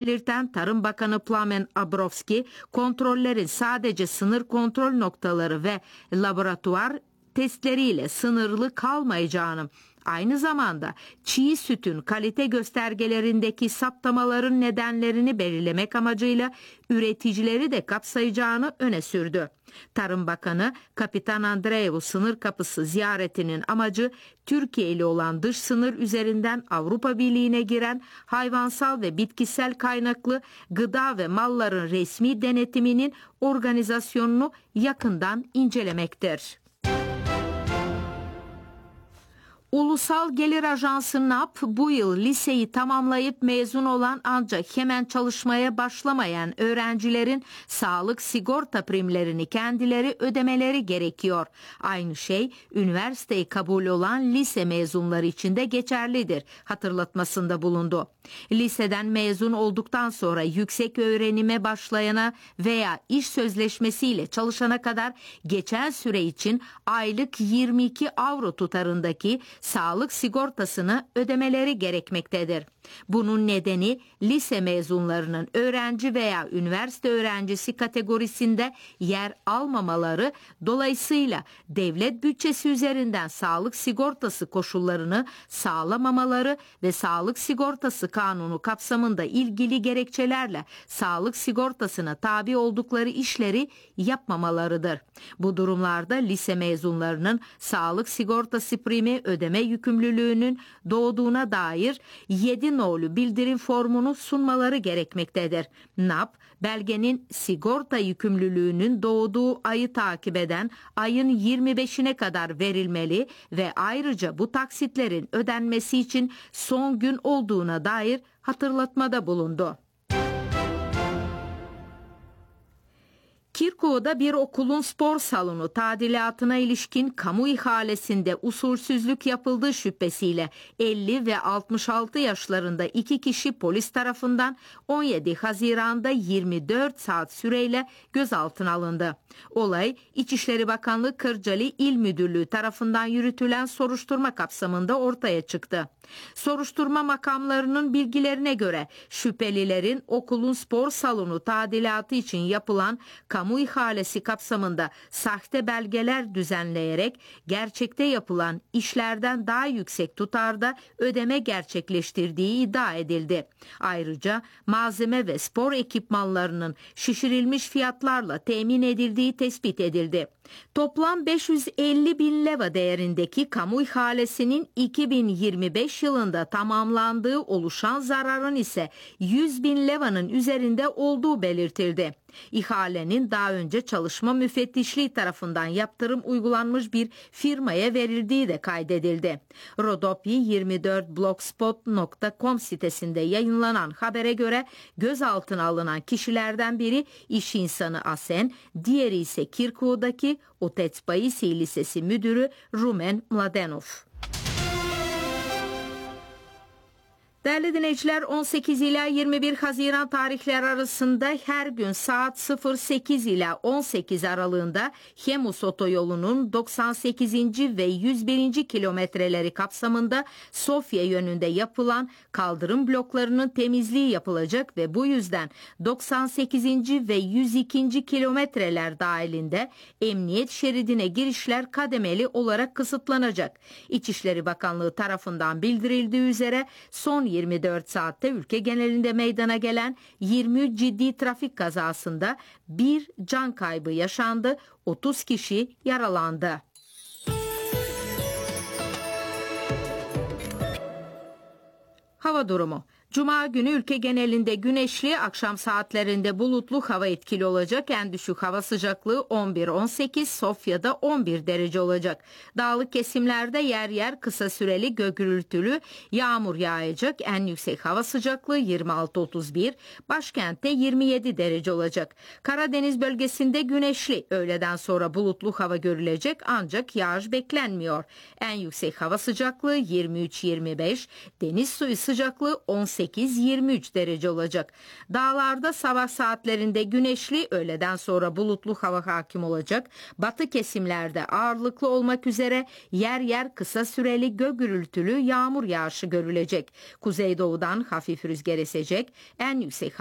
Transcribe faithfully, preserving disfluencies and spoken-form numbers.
belirten Tarım Bakanı Plamen Abrovski, kontrollerin sadece sınır kontrol noktaları ve laboratuvar testleriyle sınırlı kalmayacağını, aynı zamanda çiğ sütün kalite göstergelerindeki saptamaların nedenlerini belirlemek amacıyla üreticileri de kapsayacağını öne sürdü. Tarım Bakanı Kapitan Andreev'u sınır kapısı ziyaretinin amacı Türkiye ile olan dış sınır üzerinden Avrupa Birliği'ne giren hayvansal ve bitkisel kaynaklı gıda ve malların resmi denetiminin organizasyonunu yakından incelemektir. Ulusal Gelir Ajansı N A P bu yıl liseyi tamamlayıp mezun olan ancak hemen çalışmaya başlamayan öğrencilerin sağlık sigorta primlerini kendileri ödemeleri gerekiyor. Aynı şey üniversiteye kabul olan lise mezunları için de geçerlidir hatırlatmasında bulundu. Liseden mezun olduktan sonra yüksek öğrenime başlayana veya iş sözleşmesiyle çalışana kadar geçen süre için aylık yirmi iki avro tutarındaki sağlık sigortasını ödemeleri gerekmektedir. Bunun nedeni lise mezunlarının öğrenci veya üniversite öğrencisi kategorisinde yer almamaları, dolayısıyla devlet bütçesi üzerinden sağlık sigortası koşullarını sağlamamaları ve sağlık sigortası kanunu kapsamında ilgili gerekçelerle sağlık sigortasına tabi oldukları işleri yapmamalarıdır. Bu durumlarda lise mezunlarının sağlık sigortası primi ödeme yükümlülüğünün doğduğuna dair yedi nolu bildirim formunu sunmaları gerekmektedir. N A P, belgenin sigorta yükümlülüğünün doğduğu ayı takip eden ayın yirmi beşine kadar verilmeli ve ayrıca bu taksitlerin ödenmesi için son gün olduğuna dair hatırlatmada bulundu. Kirkov'da bir okulun spor salonu tadilatına ilişkin kamu ihalesinde usulsüzlük yapıldığı şüphesiyle elli ve altmış altı yaşlarında iki kişi polis tarafından on yedi Haziran'da yirmi dört saat süreyle gözaltına alındı. Olay İçişleri Bakanlığı Kırcalı İl Müdürlüğü tarafından yürütülen soruşturma kapsamında ortaya çıktı. Soruşturma makamlarının bilgilerine göre şüphelilerin okulun spor salonu tadilatı için yapılan kamu ihalesi kapsamında sahte belgeler düzenleyerek gerçekte yapılan işlerden daha yüksek tutarda ödeme gerçekleştirdiği iddia edildi. Ayrıca malzeme ve spor ekipmanlarının şişirilmiş fiyatlarla temin edildiği tespit edildi. Toplam beş yüz elli bin leva değerindeki kamu ihalesinin iki bin yirmi beş yılında tamamlandığı, oluşan zararın ise yüz bin levanın üzerinde olduğu belirtildi. İhalenin daha önce çalışma müfettişliği tarafından yaptırım uygulanmış bir firmaya verildiği de kaydedildi. Rodopi yirmi dört blogspot nokta com sitesinde yayınlanan habere göre gözaltına alınan kişilerden biri iş insanı Asen, diğeri ise Kirkov'daki Otets Paisi Lisesi müdürü Rumen Mladenov. Değerli dinleyiciler, on sekiz ila yirmi bir Haziran tarihleri arasında her gün saat sıfır sekiz ila on sekiz aralığında Hemus otoyolunun doksan sekizinci ve yüz birinci kilometreleri kapsamında Sofya yönünde yapılan kaldırım bloklarının temizliği yapılacak ve bu yüzden doksan sekizinci ve yüz ikinci kilometreler dahilinde emniyet şeridine girişler kademeli olarak kısıtlanacak. İçişleri Bakanlığı tarafından bildirildiği üzere son yirmi dört saatte ülke genelinde meydana gelen yirmi üç ciddi trafik kazasında bir can kaybı yaşandı, otuz kişi yaralandı. Hava durumu. Cuma günü ülke genelinde güneşli, akşam saatlerinde bulutlu hava etkili olacak. En düşük hava sıcaklığı on bir on sekiz, Sofya'da on bir derece olacak. Dağlık kesimlerde yer yer kısa süreli gök gürültülü yağmur yağacak. En yüksek hava sıcaklığı yirmi altı otuz bir, başkentte yirmi yedi derece olacak. Karadeniz bölgesinde güneşli, öğleden sonra bulutlu hava görülecek ancak yağış beklenmiyor. En yüksek hava sıcaklığı yirmi üç yirmi beş, deniz suyu sıcaklığı on sekiz yirmi üç derece olacak. Dağlarda sabah saatlerinde güneşli, öğleden sonra bulutlu hava hakim olacak. Batı kesimlerde ağırlıklı olmak üzere yer yer kısa süreli gök gürültülü yağmur yağışı görülecek. Kuzeydoğudan hafif rüzgar esecek. En yüksek